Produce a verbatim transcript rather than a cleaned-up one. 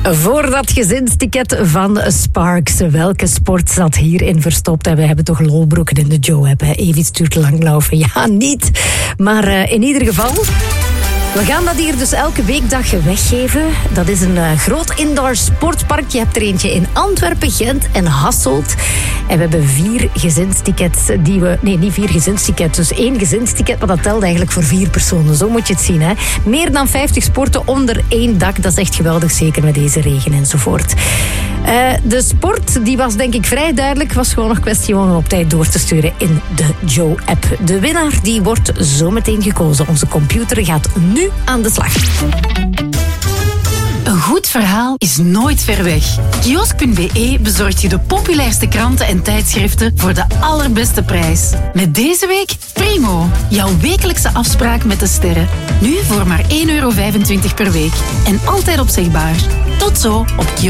Voor dat gezinsticket van Sparks. Welke sport zat hierin verstopt? En we hebben toch lolbroeken in de Joe-app. Evie stuurt langlaufen. Ja, niet. Maar uh, in ieder geval... We gaan dat hier dus elke weekdag weggeven. Dat is een uh, groot indoor sportpark. Je hebt er eentje in Antwerpen, Gent en Hasselt. En we hebben vier gezinstickets die we... Nee, niet vier gezinstickets. Dus één gezinsticket, maar dat telt eigenlijk voor vier personen. Zo moet je het zien, hè. Meer dan vijftig sporten onder één dak. Dat is echt geweldig, zeker met deze regen enzovoort. Uh, de sport, die was denk ik vrij duidelijk. Was gewoon nog kwestie om hem op tijd door te sturen in de Joe-app. De winnaar, die wordt zo meteen gekozen. Onze computer gaat nu aan de slag. Een goed verhaal is nooit ver weg. Kiosk punt b e bezorgt je de populairste kranten en tijdschriften voor de allerbeste prijs. Met deze week Primo, jouw wekelijkse afspraak met de sterren. Nu voor maar één euro vijfentwintig per week en altijd opzegbaar. Tot zo op kiosk.